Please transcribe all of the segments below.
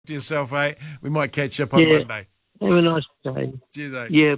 To yourself, eh? We might catch up on Yeah. Monday. Have a nice day. Cheers, eh? Yeah.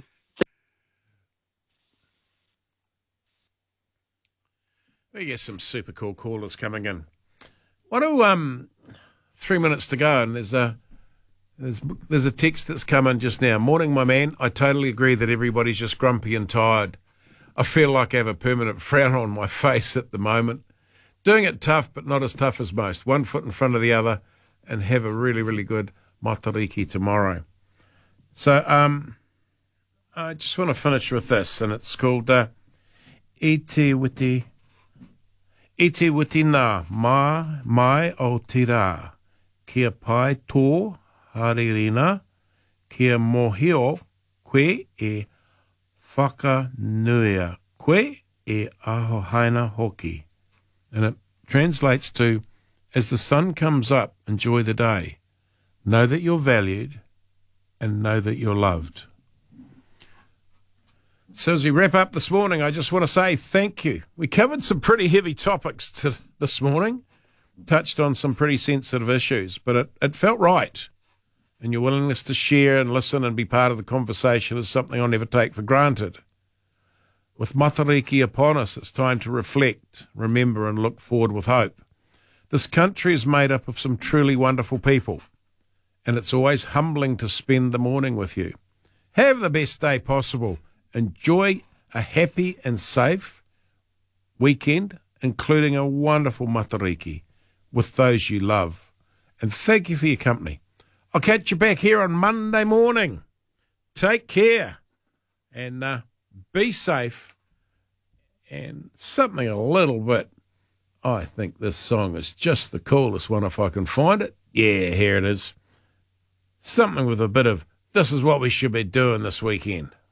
We get some super cool callers coming in. What do 3 minutes to go, and there's a text that's come in just now. Morning, my man. I totally agree that everybody's just grumpy and tired. I feel like I have a permanent frown on my face at the moment. Doing it tough, but not as tough as most. One foot in front of the other, and have a really, really good matariki tomorrow. So I just want to finish with this, and it's called Iti Witi Nā Mai o Tira Kia Pai Tō Haririna Kia Mohio Koe e Whakanuia Koe e Ahohaina Hoki. And it translates to, as the sun comes up, enjoy the day. Know that you're valued and know that you're loved. So as we wrap up this morning, I just want to say thank you. We covered some pretty heavy topics this morning, touched on some pretty sensitive issues, but it felt right. And your willingness to share and listen and be part of the conversation is something I'll never take for granted. With Matariki upon us, it's time to reflect, remember and look forward with hope. This country is made up of some truly wonderful people, and it's always humbling to spend the morning with you. Have the best day possible. Enjoy a happy and safe weekend, including a wonderful matariki with those you love. And thank you for your company. I'll catch you back here on Monday morning. Take care and be safe. And something a little bit, I think this song is just the coolest one if I can find it. Yeah, here it is. Something with a bit of, this is what we should be doing this weekend.